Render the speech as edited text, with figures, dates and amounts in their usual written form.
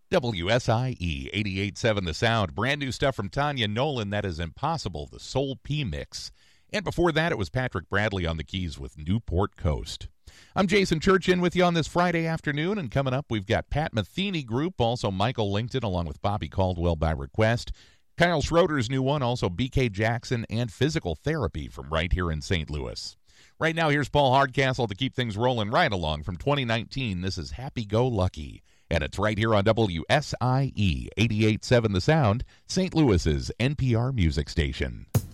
WSIE 88.7 The Sound. Brand new stuff from Tanya Nolan. That is Impossible, the Soul P Mix. And before that, it was Patrick Bradley on the keys with Newport Coast. I'm Jason Church in with you on this Friday afternoon, and coming up, we've got Pat Metheny Group, also Michael Lington, along with Bobby Caldwell by request. Kyle Schroeder's new one, also BK Jackson, and Physical Therapy from right here in St. Louis. Right now, here's Paul Hardcastle to keep things rolling right along from 2019. This is Happy Go Lucky, and it's right here on WSIE 88.7 The Sound, St. Louis's NPR music station.